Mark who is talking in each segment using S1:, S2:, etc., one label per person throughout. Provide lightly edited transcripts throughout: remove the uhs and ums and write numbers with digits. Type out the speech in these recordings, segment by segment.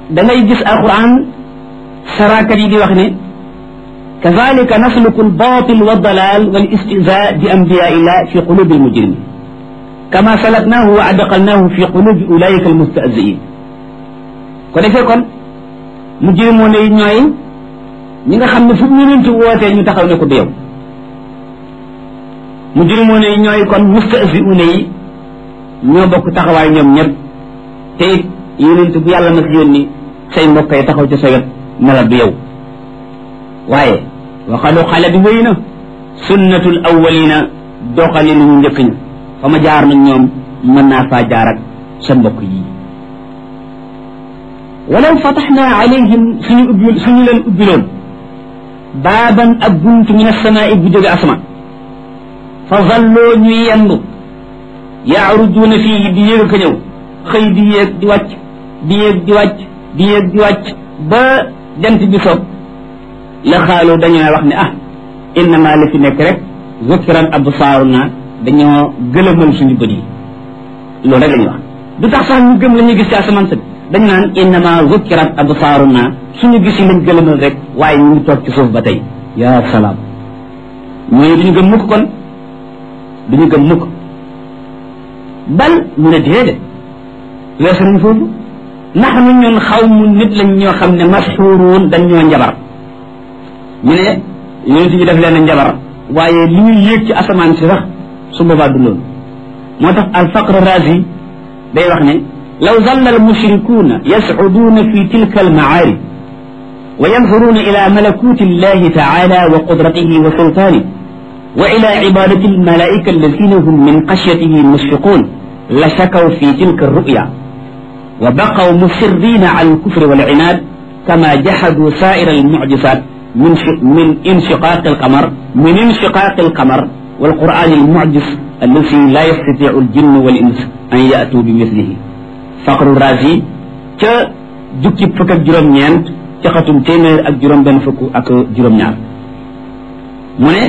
S1: da ngay gis alquran saraakat yi di wax ne kazalika nasluku albatil waddalal wal istihzaa bi anbiyaillah fi qulubi almujrimin kama salaknahu wa adqalnahu fi qulubi ulaika almustahziin ko defee kon mujrimoon yi ñooy ñi nga xam ne fu ñënantu wootee ñu taxaw ne ko du yow mujrimoon yi ñooy kon mustahziun yi ñoo bokk taxawaay ñoom ñëpp te it yonent bu yàlla mas yónni say mbokk yi taxaw ci sa wet ne la du yow waaye waxadu xale bi wéy na sunnatul awwalina doxali lu ñu njëkk ña fa ma jaar nag ñoom mën naa faa jaar ak sa mbokk yi walaw fataxna alayhim suñu leen ubbiloon baaban ak bunt min asamaai bu jóge asama fa zalloo ñuy yendu yaarujuuna fii di yéeg ka ñëw xëy di yéeg di wàcc di yéeg di wàcc di yéeg di wàcc ba jant bi soog la xaalu dañoo wax ne innama la fi nekk rek zukkirat absaaruna dañoo gëlëmal suñu bët yi loolu rek la ñuy wax du tax sax ñu gëm la ñuy gis ci asamaan sa dañ naan innama zukkirat absaaruna suñu gis yi lañ gëlëmal rek waaye ñu ngi toog ci suuf ba tey yaa salaam ñooñu duñu gëm mukk kon duñu gëm mukk bal mu ne déedéet weesu nañ foofu naxnu ñun xawmu nit lañ ñoo xam ne masxuuruun dañ ñoo njabar ñu ne yonent bi def leen njabar waaye li ñuy yéeg ci asamaan si sax su boobaa du loolu moo tax al faqr razi day wax ne law zalla al mushrikuuna yascuduuna fi tilka al macaarib wa yanzuruuna ila malakuti illahi taala wa qudratihi wa sultaanihi wa ila cibadati al malaa'ika alladina hum min xashyatihi mushfiquun la shakaw fi tilka ruya wa baqaw musirrina ala alkufri wal cinaad kama jaxadu saa'ira almucjisaat min inshiqaaqi alqamar min inshiqaaqi alqamar walqur'aan almucjis allati la yastatiicu aljinnu wal ins an yaatuu bi mislihi faqru razi ca jukki fukk ak juróom-ñeent ca xatum téeméer ak juróom-benn fukk ak juróom-ñaar mu ne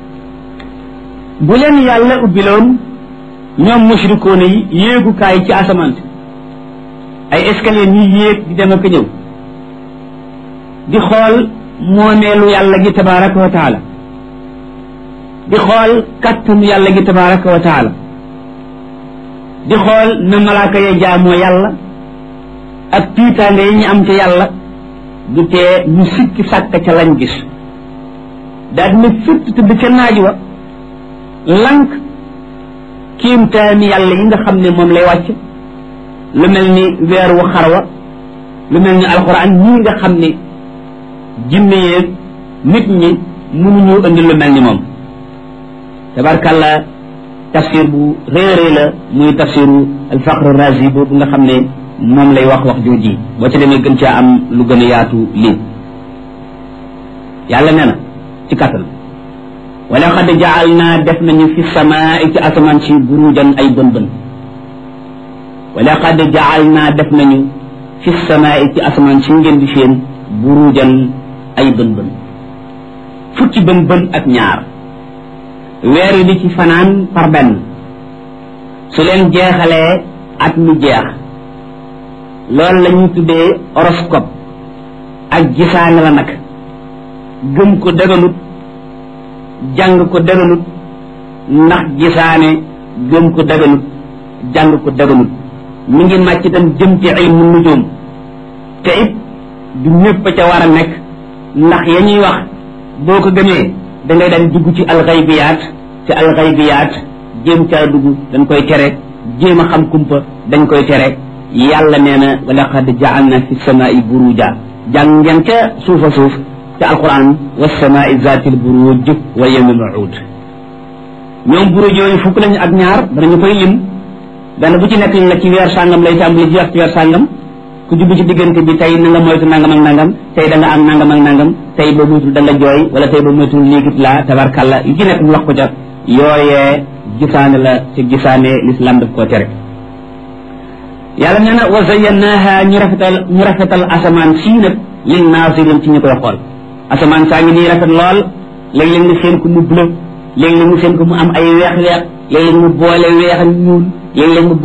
S1: bu leen yàlla ubbiloon ñoom mushrikoon yi yéegukaay ci asamaan ay escalier ñuy yéeg di dem ak ñëw di xool moomeelu yàlla gi tabaraka wa taala di xool kattanu yàlla gi tabaraka wa taala di xool na malaaka ya jaamoo yàlla ak tiitaange yi ñu am ca yàlla du tee ñu sikki sàkk ca lañ gis daal dina fitt tëdd ca naaj wa lank kiimtaani yàlla yi nga xam ne moom lay wàcc lu mel ni weer wu xarwa lu mel ni alxuraan ñii nga xam ne jinne yeeg nit ñi mënuñu indi lu mel ni moom tabarkàlla tafsir bu réerée la muy tafsiru alfaqr razi boobu nga xam ne moom lay wax jooji boo ca demee gën caa am lu gën a yaatu lii yàlla nee na ci kàttan wa laqad ja'alna def nañu fi samaa'i ci asamaan si burujan ay bën bën wa laqad ja'alna def nañu fi samaa'i ci asamaan si ngeen di seen burujan ay bën bën fukki bën bën ak ñaar weer yi di ci fanaan par benn su leen jeexalee at mi jeex loolu la ñuy tuddee horoscope ak gisaane la nag gëm ko dëgganut jàng ko dëgganut ndax gisaane gëm ko dëgganut jàng ko dëgganut mi ngi màcc itam jëm ci ilmu nujum te it du ñëpp ca war a nekk ndax ya ñuy wax boo ko gëmee da ngay daan dugg ci alxaybiyaat te alxaybiyaat jéem caa dugg dañ koy tere jéem a xam kumpa dañ koy tere yàlla nee na wa laqad ja'alna fi samaa'i buruja jàng ngeen ca suufa suuf ca alquran wa samaa'i zaatil buruj wa yawmil maw'ud ñoom buruj yooyu fukk lañu ak ñaar danañu koy lim benn bu ci nekk la ci weer sàngam lay tàmbali jeex ci weer sàngam ku jubbi ci diggante bi tey na nga moytu nangam ak nangam tey da nga am nangam ak nangam tey ba moytul da nga jooy wala tey ba moytul léegit la tabarkalla yu ci nekk ñu wax ko ca yooyee gisaane la ci gisaane l'islam daf koo tere yàlla nee na wa zayyanaha ñu rafetal asamaan sii nag lin naasirin ci ñu koy xool asamaan saa ngi nii rafet lool léeg-léeg nga seen ko mu bleu léeg-léeg nga seen ko mu am ay weex-weex léeg-léeg mu boole weex ak ñuul léeg-léeg mu